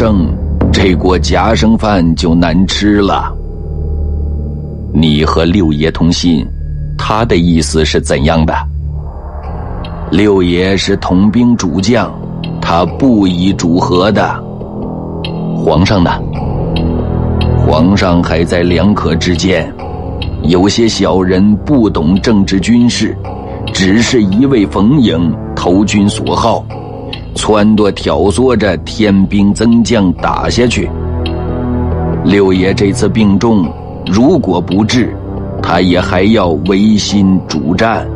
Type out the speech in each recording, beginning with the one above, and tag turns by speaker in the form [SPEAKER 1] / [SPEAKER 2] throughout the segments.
[SPEAKER 1] 生，这锅夹生饭就难吃了。你和六爷通信，他的意思是怎样的？六爷是统兵主将，他不宜主和的。皇上呢？皇上还在两可之间，有些小人不懂政治军事，只是一味逢迎，投军所好，撺掇挑唆着添兵增将打下去。六爷这次病重，如果不治，他也还要违心主战。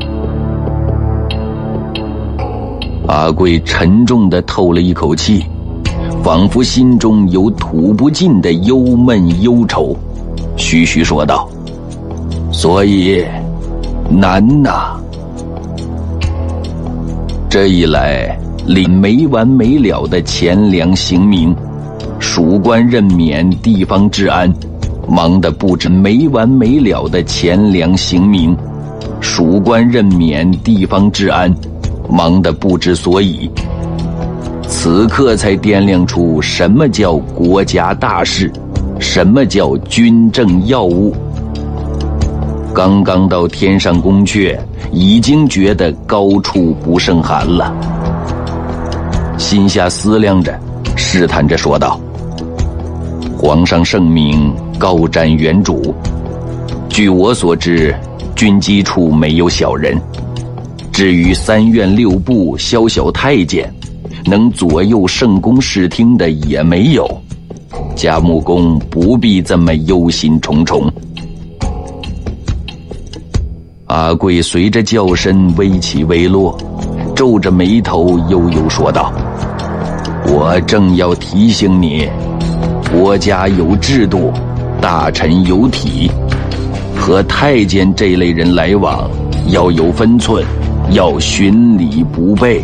[SPEAKER 1] 阿贵沉重地透了一口气，仿佛心中有吐不尽的忧闷忧愁，徐徐说道：所以难呐。这一来，领没完没了的钱粮刑名，属官任免地方治安，忙得不止没完没了的钱粮刑名，属官任免地方治安，忙得不知所以。此刻才掂量出什么叫国家大事，什么叫军政要务。刚刚到天上宫阙，已经觉得高处不胜寒了，心下思量着，试探着说道：皇上圣明，高瞻远瞩，据我所知，军机处没有小人，至于三院六部宵小太监，能左右圣宫视听的也没有，嘉木公不必这么忧心忡忡。阿贵随着叫声微起微落，皱着眉头悠悠说道：我正要提醒你，国家有制度，大臣有体，和太监这类人来往要有分寸，要循礼不悖。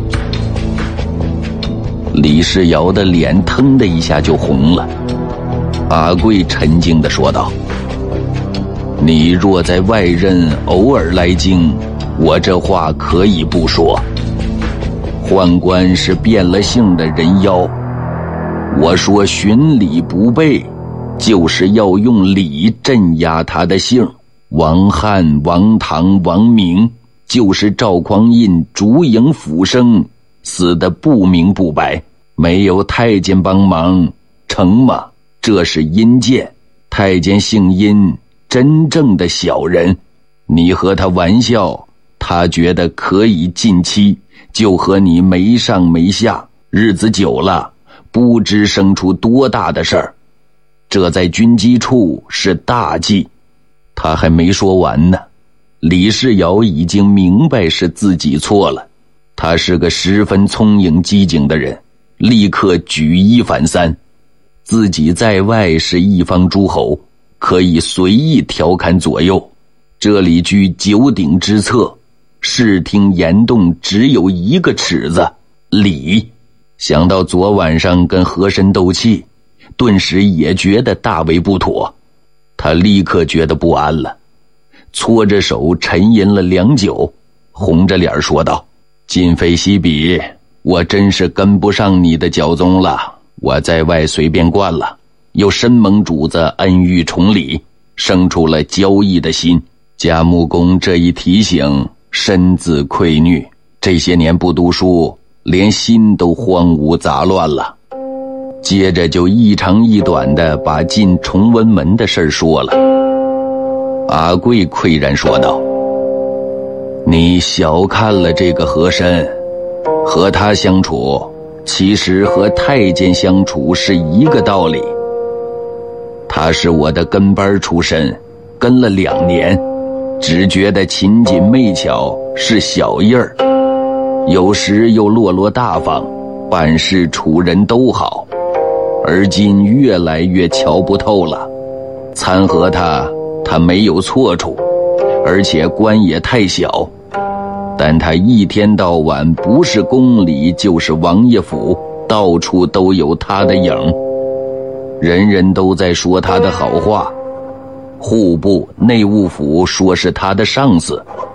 [SPEAKER 1] 李世尧的脸腾的一下就红了。阿贵沉静地说道：你若在外任偶尔来京，我这话可以不说。宦官是变了性的人妖，我说循礼不悖，就是要用礼镇压他的性。王翰、王唐、王明，就是赵匡胤、烛影斧声，死得不明不白，没有太监帮忙，成吗？这是阴间，太监姓阴，真正的小人。你和他玩笑，他觉得可以近期，就和你没上没下，日子久了，不知生出多大的事儿。这在军机处是大忌。他还没说完呢，李世尧已经明白是自己错了。他是个十分聪颖机警的人，立刻举一反三。自己在外是一方诸侯，可以随意调侃左右，这里居九鼎之侧，视听言动只有一个尺子，礼。想到昨晚上跟和珅斗气，顿时也觉得大为不妥。他立刻觉得不安了，搓着手沉吟了良久，红着脸说道：今非昔比，我真是跟不上你的教宗了。我在外随便惯了，又申盟主子恩遇崇礼，生出了交易的心。嘉木公这一提醒，深自愧虐，这些年不读书，连心都荒芜杂乱了。接着就一长一短的把进崇文门的事说了。阿贵喟然说道：你小看了这个和珅，和他相处其实和太监相处是一个道理。他是我的跟班出身，跟了2年，只觉得勤谨媚巧是小印儿，有时又落落大方，办事处人都好。而今越来越瞧不透了，参合他没有错处，而且官也太小，但他一天到晚不是宫里就是王爷府，到处都有他的影，人人都在说他的好话。户部、内务府说是他的上司，